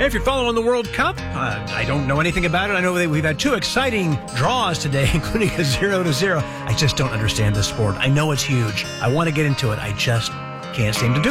If you're following the World Cup, I don't know anything about it. I know that we've had 2 exciting draws today, including a 0-0. I just don't understand this sport. I know it's huge. I want to get into it. I just can't seem to do it.